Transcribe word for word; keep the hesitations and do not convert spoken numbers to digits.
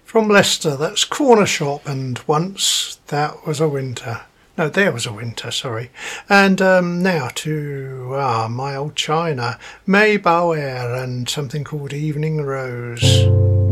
From Leicester, that's Corner Shop, and Once That Was a Winter. No, There Was a Winter, sorry. And um, now to ah, My Old China, May Bower, and something called Evening Rose.